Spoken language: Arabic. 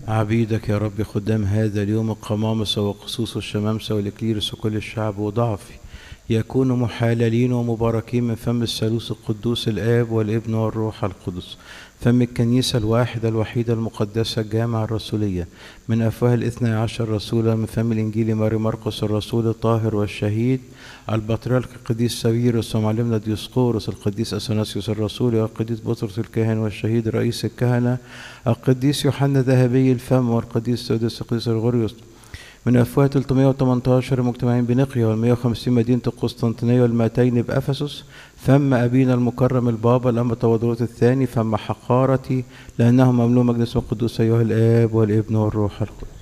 عبيدك يا رب خدام هذا اليوم القمامسة وقصوص الشمامسة والإكليرس وكل الشعب وضعفي يكونوا محللين ومباركين من فم الثالوث القدوس الآب والابن والروح القدس، فم الكنيسة الواحدة الوحيدة المقدسة الجامعة الرسولية، من أفواه 12 رسولا، من فم الإنجيل ماري مرقس الرسول الطاهر والشهيد، البطريرك القديس ساويرس ومعلمنا ديوسقورس، القديس أثناسيوس الرسول، والقديس بطرس الكاهن والشهيد رئيس الكهنة، القديس يوحنا ذهبي الفم، والقديس سودس القديس غرغوريوس، من أفواه 318 مجتمعين بنقيا، وال150 مدينة القسطنطينية، وال200 بأفسس، فم أبينا المكرم البابا الأنبا تودروس الثاني، فم حقارتي لأنه مملوء مجلس القدوس أيها الآب والابن والروح القدس.